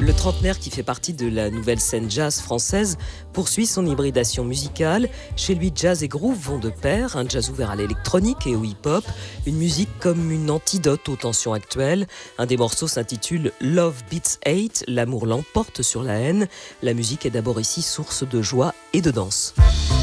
Le trentenaire, qui fait partie de la nouvelle scène jazz française, poursuit son hybridation musicale. Chez lui, jazz et groove vont de pair, un jazz ouvert à l'électronique et au hip-hop, une musique comme une antidote aux tensions actuelles. Un des morceaux s'intitule Love Beats Hate, l'amour l'emporte sur la haine. La musique est d'abord ici source de joie et de danse.